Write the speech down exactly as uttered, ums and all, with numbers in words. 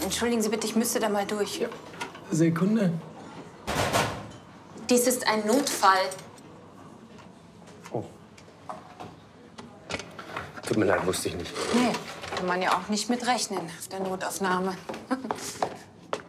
Entschuldigen Sie bitte, ich müsste da mal durch. Ja. Sekunde. Dies ist ein Notfall. Oh. Tut mir leid, wusste ich nicht. Nee, kann man ja auch nicht mit rechnen auf der Notaufnahme.